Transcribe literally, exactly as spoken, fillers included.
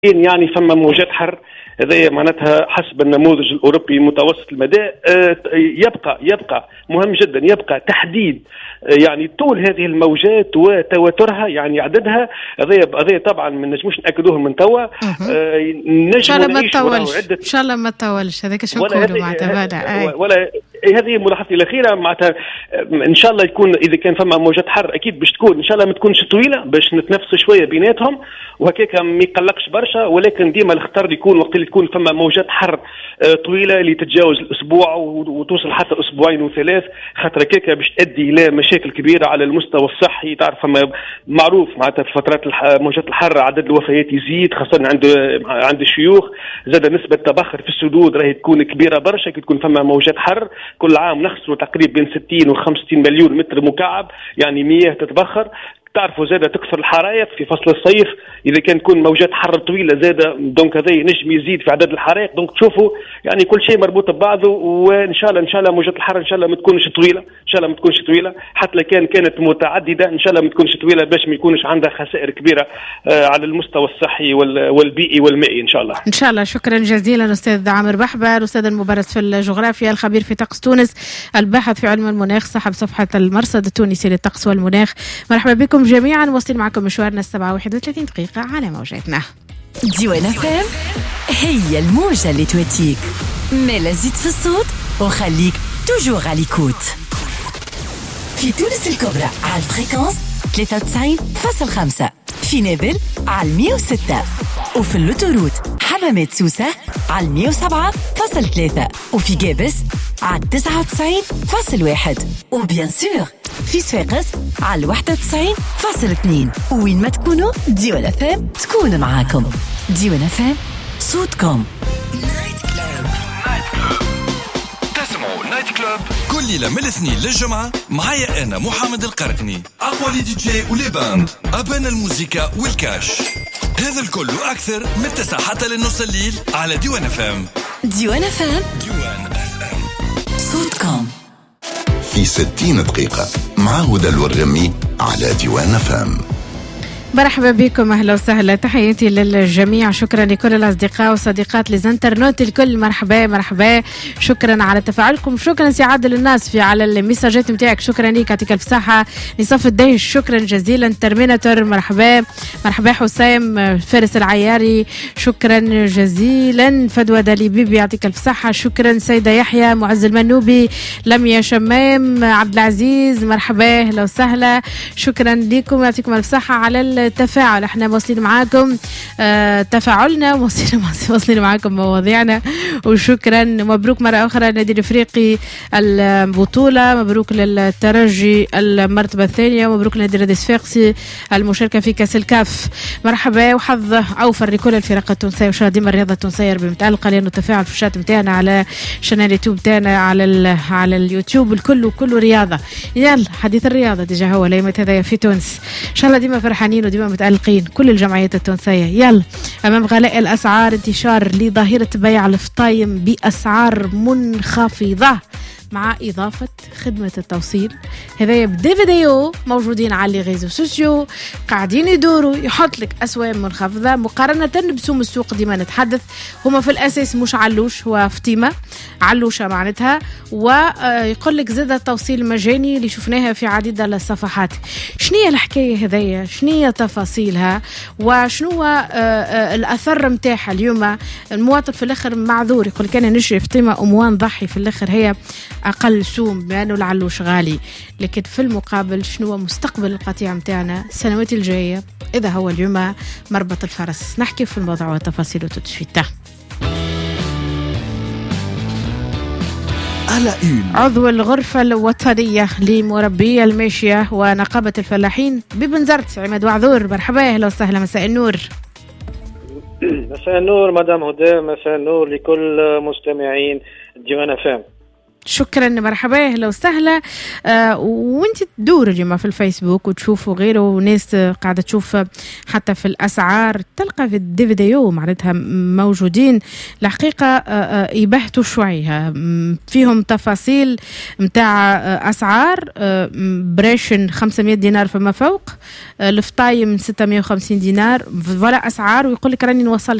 يعني فما موجات حر هذا معناتها حسب النموذج الأوروبي متوسط المدى يبقى يبقى مهم جدا يبقى تحديد يعني طول هذه الموجات وتواترها يعني عددها هذا هذا طبعا ما نجموش نأكدوه من توا. إن شاء الله ما تطولش إن شاء الله ما تطولش هذاك شو نقولوا معناتها ولا هذه ملاحظتي الأخيرة معناتها إن شاء الله يكون إذا كان فما موجات حر أكيد باش تكون إن شاء الله ما تكونش طويلة باش نتنفسوا شوية بيناتهم وهكاك ما يقلقش برشا، ولكن ديما الخطر يكون وقت اللي تكون فما موجات حر طويلة اللي تتجاوز الأسبوع وتوصل حتى أسبوعين وثلاث، خاطر هكاك باش تؤدي إلى مشاكل كبيرة على المستوى الصحي. تعرف فما معروف معناتها في فترات موجات الحر عدد الوفيات يزيد خاصة عند عند الشيوخ، زاد نسبة التبخر في السدود راهي تكون كبيرة برشا كي تكون فما موجات حر. كل عام نخسروا تقريبا بين ستين وخمسين مليون متر مكعب يعني مياه تتبخر. تعرفوا زادة تكثر الحرائق في فصل الصيف إذا كان تكون موجات حر طويلة زادة دونك هذا نجم يزيد في عدد الحرائق. دونك تشوفوا يعني كل شيء مربوط ببعضه، وإن شاء الله إن شاء الله موجات الحر إن شاء الله ما تكونش طويلة إن شاء الله ما تكونش طويلة حتى لو كان كانت متعددة إن شاء الله ما تكونش طويلة باش ما يكونش عندها خسائر كبيرة على المستوى الصحي والبيئي والمائي إن شاء الله. إن شاء الله. شكرا جزيلا أستاذ عامر بحبة، الأستاذ المبرز في الجغرافيا، الخبير في طقس تونس، الباحث في علم المناخ، صاحب صفحة المرصد التونسي للطقس والمناخ. مرحبا بكم جميعا، واصلين معكم مشوارنا السبعة واحد وثلاثين دقيقة على موجاتنا. ديوان فام هي الموجة اللي تواتيك مالا زيد في الصوت وخليك توجور على ليكوت. في تونس الكبرى على الفريكونس ثلاثة وتسعين فاصل خمسة، في نابل على مية وستة، وفي اللوتوروت حمامات سوسة على مية وسبعة فاصل ثلاثة، وفي جابس على تسعة وتسعين فاصل واحد، وبيان سور في صفاقس على واحد وتسعين فاصل اثنين. وين ما تكونوا ديوان فام تكون معاكم. ديوان فام صوتكم. نايت كلاب تسمعوا نايت كلاب كل ليلة من الاثنين للجمعة معايا أنا محمد القرقني، أقوى لي دي جي ولي باند، أبان الموسيقى والكاش. هذا الكل وأكثر من تسعة حتى للنص الليل على ديوان فام. ديوان فام ديوان اف ام صوتكم. في ستين دقيقة مع هدى الورغمي على ديوان فام. مرحبا بكم، اهلا وسهلا، تحياتي للجميع، شكرا لكل الاصدقاء والصديقات للانترنت الكل. مرحبا مرحبا، شكرا على تفاعلكم، شكرا سي عادل الناس في على المساجات نتاعك، شكرا ليك، يعطيك الف صحه. نصف الديش شكرا جزيلا. ترميناتور مرحبا مرحبا. حسام فارس العياري شكرا جزيلا. فدوى دالي بيبي يعطيك الف صحه، شكرا. سيده يحيى، معز المنوبي، لميا شمام، عبد العزيز مرحبا اهلا وسهلا، شكرا لكم، يعطيكم الف صحه على التفاعل. احنا واصلين معاكم اه تفاعلنا، واصلين واصلين معاكم مواضيعنا، وشكرا. مبروك مرة أخرى النادي الأفريقي البطولة، مبروك للترجي المرتبة الثانية، مبروك لنادي رادس صفاقسي المشاركة في كأس الكاف. مرحبا وحظ أوفر لكل الفرق التونسية، وإن شاء الله ديما الرياضة التونسية متعلقة، لأنه التفاعل في الشات متاعنا على شانل اليوتيوب تاعنا على على اليوتيوب الكل كله رياضة. يلا حديث الرياضة ديجا هو ليمة هذايا في تونس، إن شاء الله ديما فرحانين وديما متألقين كل الجمعيات التونسية. يلا أمام غلاء الأسعار انتشار لظاهرة بيع الفطايم بأسعار منخفضة مع إضافة خدمة التوصيل. هذا بدي فيديو موجودين على لي ريزو سوسيو قاعدين يدوروا يحط لك أسواق منخفضة مقارنة بسوم السوق. ديما نتحدث هما في الأساس مش علوش، هو فتيمة علوشة معناتها، ويقول لك زاد التوصيل مجاني اللي شفناها في عديد الصفحات. شنية الحكاية هذية؟ شنية تفاصيلها؟ وشنو الأثر متاعها اليوم؟ المواطن في الآخر معذور، يقول كان نشري فتيمة أموان ضحي، في الآخر هي أقل سوم بأنه العلوش غالي. لكن في المقابل شنو مستقبل القطيع متاعنا السنوات الجاية؟ إذا هو اليوم مربط الفرس. نحكي في الموضوع وتفاصيله تتشفيته. عضو الغرفة الوطنية لمربي الماشية ونقابة الفلاحين ببنزرت عماد وعذور، مرحبا أهلا وسهلا، مساء النور. مساء النور مدام هدى، مساء النور لكل مستمعين ديوان فام. شكرا مرحبا اهلا وسهلا. آه وانت تدور اليوم في الفيسبوك وتشوفوا غيره وناس قاعده تشوف حتى في الاسعار، تلقى في الديفيديو معناتها موجودين الحقيقه آه يبهتوا شويه، فيهم تفاصيل متاع آه اسعار آه بريشن خمسمية دينار فما فوق، آه الفطايم ستمية وخمسين دينار، ولا اسعار ويقول لك راني نوصل